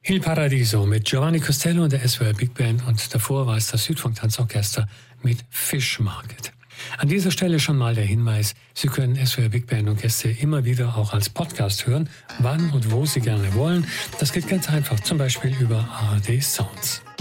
Il Paradiso mit Giovanni Costello und der SWR Big Band und davor war es das Südfunk-Tanzorchester mit Fish Market. An dieser Stelle schon mal der Hinweis, Sie können SWR Big Band und Gäste immer wieder auch als Podcast hören, wann und wo Sie gerne wollen. Das geht ganz einfach, zum Beispiel über ARD Sounds.